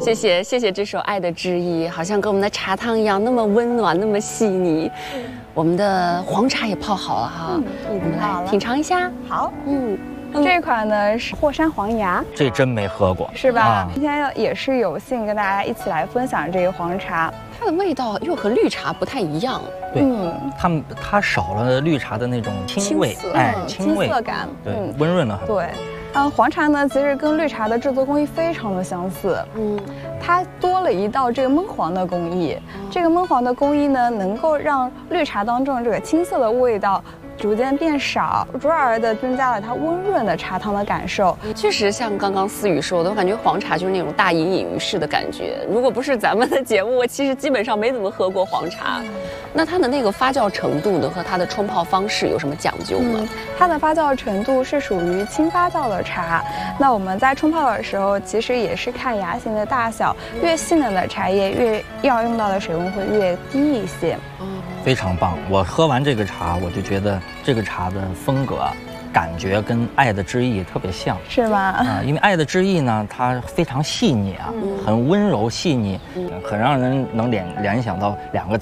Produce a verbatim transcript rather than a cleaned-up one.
谢谢谢谢这首《爱的之意》，好像跟我们的茶汤一样，那么温暖，那么细腻。我们的黄茶也泡好了哈， 嗯，已经好了， 品尝一下。 好， 嗯。 这款呢是霍山黄芽， 这真没喝过， 是吧？ 啊、 今天也是有幸跟大家一起来分享这个黄茶， 它的味道又和绿茶不太一样。 对， 嗯， 它们它少了绿茶的那种清味，哎， 清味涩感， 对，嗯、温润了很多。 对，嗯，黄茶呢其实跟绿茶的制作工艺非常的相似，嗯，它多了一道这个焖黄的工艺，这个焖黄的工艺呢能够让绿茶当中这个青涩的味道 逐渐变少，转而的增加了它温润的茶汤的感受。 确实，像刚刚思雨说的，我感觉黄茶就是那种大隐隐于市的感觉。如果不是咱们的节目，我其实基本上没怎么喝过黄茶。嗯、那它的那个发酵程度呢，和它的冲泡方式有什么讲究吗？ 嗯、它的发酵程度是属于轻发酵的茶。那我们在冲泡的时候，其实也是看芽型的大小，越细嫩的茶叶越要用到的水温会越低一些。 嗯非常棒！我喝完这个茶，我就觉得这个茶的风格、感觉跟《爱的之意》特别像， 是吗？ 啊，因为《爱的之意》呢，它非常细腻啊，嗯、很温柔细腻，嗯、很让人能联联想到两个